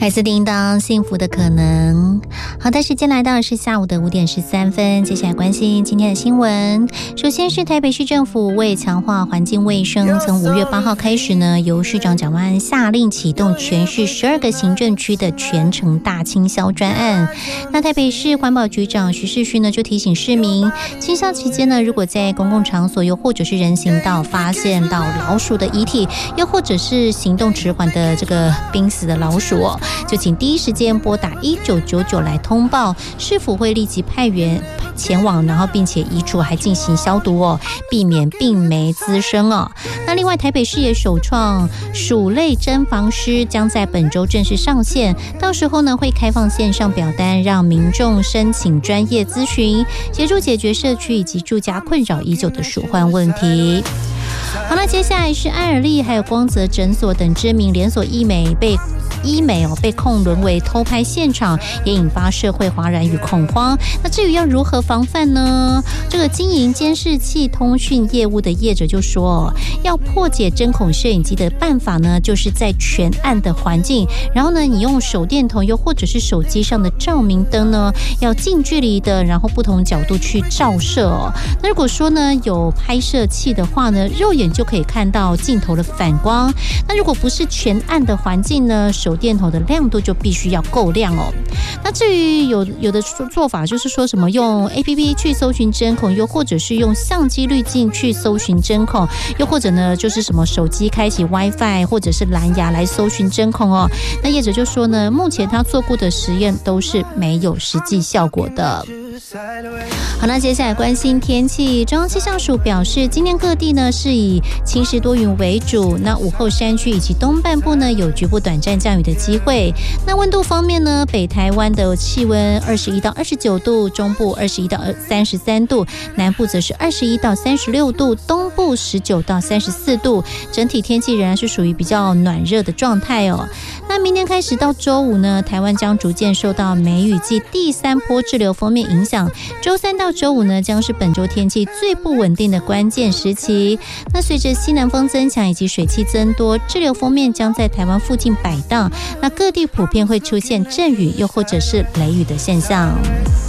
来自叮当幸福的可能。好的，时间来到的是下午的5点13分，接下来关心今天的新闻。首先是台北市政府为强化环境卫生，从5月8号开始呢，由市长蒋万安下令启动全市12个行政区的全程大清消专案。那台北市环保局长徐世勋呢就提醒市民，清消期间呢，如果在公共场所又或者是人行道发现到老鼠的遗体，又或者是行动迟缓的这个濒死的老鼠哦，就请第一时间拨打1999来通报，市府会立即派员前往，然后并且移除还进行消毒哦，避免病媒滋生哦。那另外台北市也首创鼠类侦防师，将在本周正式上线，到时候呢会开放线上表单，让民众申请专业咨询，协助解决社区以及住家困扰已久的鼠患问题。好，那接下来是爱尔丽还有光泽诊所等知名连锁医美被控沦为偷拍现场，也引发社会哗然与恐慌。那至于要如何防范呢？这个经营监视器通讯业务的业者就说，要破解针孔摄影机的办法呢，就是在全暗的环境，然后呢，你用手电筒又或者是手机上的照明灯呢，要近距离的，然后不同角度去照射哦。那如果说呢有拍摄器的话呢，肉眼就可以看到镜头的反光。那如果不是全暗的环境呢，手电筒的亮度就必须要够亮哦。那至于有的做法就是说什么用 APP 去搜寻针孔，又或者是用相机滤镜去搜寻针孔，又或者呢就是什么手机开启 WiFi 或者是蓝牙来搜寻针孔哦。那业者就说呢，目前他做过的实验都是没有实际效果的。好，那接下来关心天气。中央气象署表示，今天各地呢是以晴时多云为主，那午后山区以及东半部呢有局部短暂降雨的机会。那温度方面呢，北台湾的气温21到29度，中部21到33度，南部则是21到36度，东部19到34度。整体天气仍然是属于比较暖热的状态哦。那明天开始到周五呢，台湾将逐渐受到梅雨季第3波滞留锋面影响。周3到周5呢，将是本周天气最不稳定的关键时期。那随着西南风增强以及水汽增多，滞留锋面将在台湾附近摆荡，那各地普遍会出现阵雨又或者是雷雨的现象。